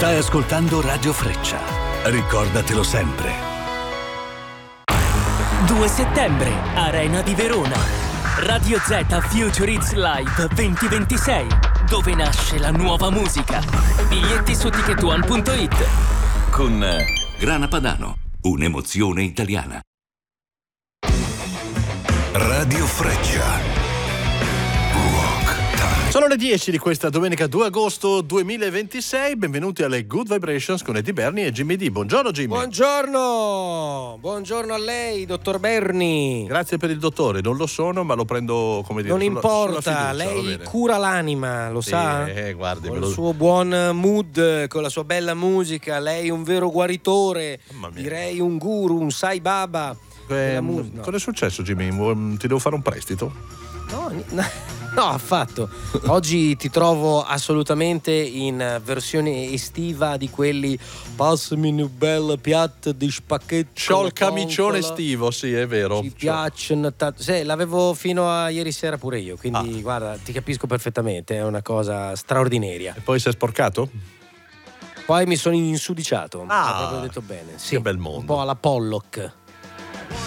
Stai ascoltando Radio Freccia. Ricordatelo sempre. 2 settembre, Arena di Verona. Radio Z Future Hits Live 2026, dove nasce la nuova musica. Biglietti su ticketone.it. Con Grana Padano, un'emozione italiana. Radio Freccia. Sono le 10 di questa domenica 2 agosto 2026. Benvenuti alle Good Vibrations con Eddie Berni e Jimmy D. Buongiorno Jimmy. Buongiorno a lei, dottor Berni. Grazie per il dottore, non lo sono, ma lo prendo come dire. Non importa, sulla fiducia, lei cura l'anima, lo sa? Guardi, con il suo buon mood, con la sua bella musica, lei è un vero guaritore, direi un guru, un Sai Baba. Cosa è successo Jimmy? Ti devo fare un prestito? No, affatto. Oggi ti trovo assolutamente in versione estiva di quelli passami un bel piatto di spaghetti. C'ho il camicione estivo, sì, è vero. Ci piacciono l'avevo fino a ieri sera pure io, quindi guarda, ti capisco perfettamente, è una cosa straordinaria. E poi sei sporcato? Poi mi sono insudiciato, proprio detto bene. Sì, che bel mondo. Un po' alla Pollock.